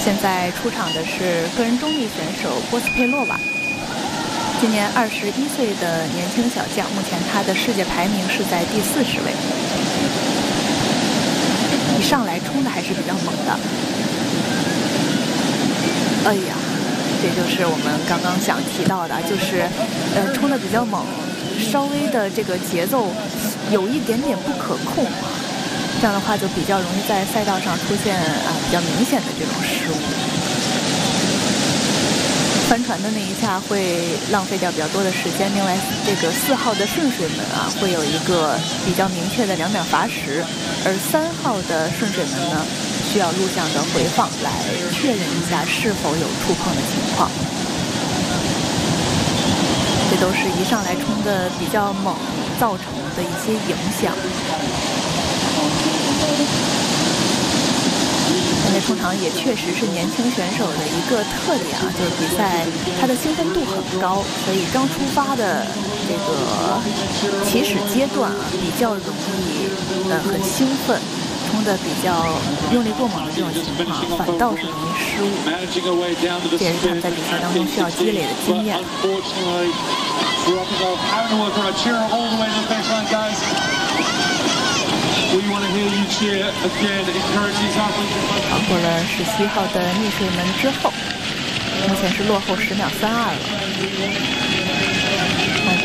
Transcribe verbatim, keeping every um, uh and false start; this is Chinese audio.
现在出场的是个人中立选手波斯佩洛娃，今年二十一岁的年轻小将，目前他的世界排名是在第四十位。一上来冲的还是比较猛的。哎呀，这就是我们刚刚想提到的，就是呃冲的比较猛，稍微的这个节奏有一点点不可控啊。这样的话就比较容易在赛道上出现啊比较明显的这种失误。翻船的那一下会浪费掉比较多的时间，另外这个四号的顺水门啊会有一个比较明确的两秒罚时，而三号的顺水门呢需要录像的回放来确认一下是否有触碰的情况。这都是一上来冲的比较猛造成的一些影响。因为通常也确实是年轻选手的一个特点啊，就是比赛它的兴奋度很高，所以刚出发的这个起始阶段啊，比较容易呃很兴奋，冲的比较用力过猛的这种情况，反倒是容易失误。这也是他们在比赛当中需要积累的经验。跑过了十七号的逆水门之后，目前是落后十秒三二了。